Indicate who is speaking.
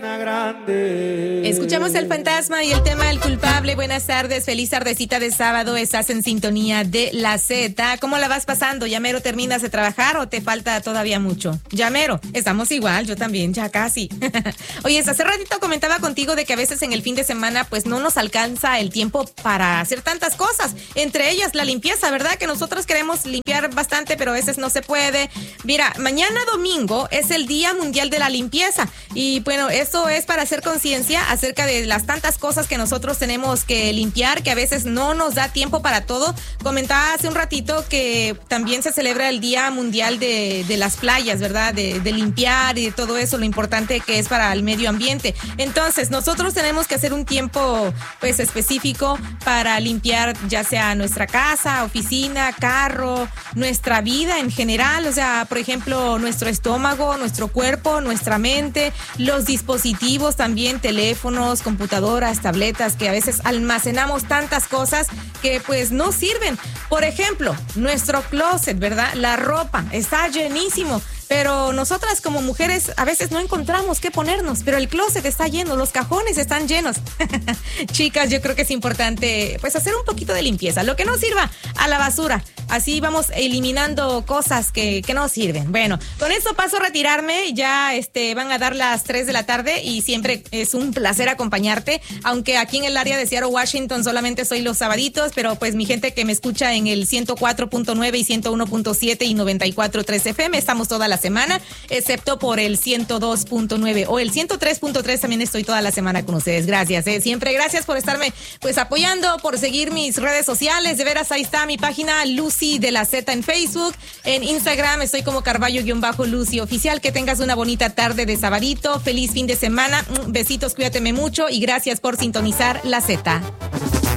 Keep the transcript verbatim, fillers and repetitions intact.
Speaker 1: pena grande.
Speaker 2: Escuchamos El Fantasma y el tema El Culpable. Buenas tardes, feliz tardecita de sábado. Estás en sintonía de La Z. ¿Cómo la vas pasando? ¿Ya mero terminas de trabajar o te falta todavía mucho? Ya mero, estamos igual, yo también, ya casi. Oye, hace ratito comentaba contigo de que a veces en el fin de semana pues no nos alcanza el tiempo para hacer tantas cosas. Entre ellas la limpieza, ¿verdad? Que nosotros queremos limpiar bastante, pero a veces no se puede. Mira, mañana domingo es el Día Mundial de la Limpieza. Y bueno, eso es para hacer conciencia acerca de las tantas cosas que nosotros tenemos que limpiar, que a veces no nos da tiempo para todo. Comentaba hace un ratito que también se celebra el Día Mundial de, de las playas, ¿verdad? De, de limpiar y de todo eso, lo importante que es para el medio ambiente. Entonces, nosotros tenemos que hacer un tiempo pues específico para limpiar ya sea nuestra casa, oficina, carro, nuestra vida en general, o sea, por ejemplo, nuestro estómago, nuestro cuerpo, nuestra mente, los dispositivos también, teléfonos, computadoras, tabletas, que a veces almacenamos tantas cosas que pues no sirven. Por ejemplo, nuestro closet, ¿verdad? La ropa está llenísimo. Pero nosotras como mujeres a veces no encontramos qué ponernos, pero el closet está lleno, los cajones están llenos. Chicas, yo creo que es importante pues hacer un poquito de limpieza, lo que no sirva a la basura. Así vamos eliminando cosas que, que no sirven. Bueno, con esto paso a retirarme, ya este van a dar las tres de la tarde y siempre es un placer acompañarte, aunque aquí en el área de Seattle, Washington solamente soy los sabaditos, pero pues mi gente que me escucha en el ciento cuatro punto nueve y ciento uno punto siete y noventa y cuatro punto tres F M, estamos toda la semana, excepto por el ciento dos punto nueve o el ciento tres punto tres, también estoy toda la semana con ustedes. Gracias, eh. siempre gracias por estarme pues apoyando, por seguir mis redes sociales. De veras, ahí está mi página Lucy de la Z en Facebook, en Instagram estoy como Carballo-Lucy Oficial. Que tengas una bonita tarde de sabadito, feliz fin de semana, besitos, cuídateme mucho y gracias por sintonizar La Z.